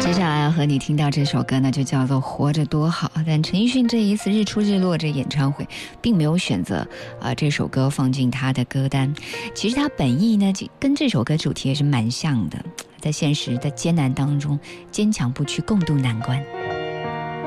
接下来要和你听到这首歌呢，就叫做《活着多好》。但陈奕迅这一次日出日落这演唱会，并没有选择这首歌放进他的歌单。其实他本意呢，跟这首歌主题也是蛮像的，在现实的艰难当中，坚强不屈，共度难关。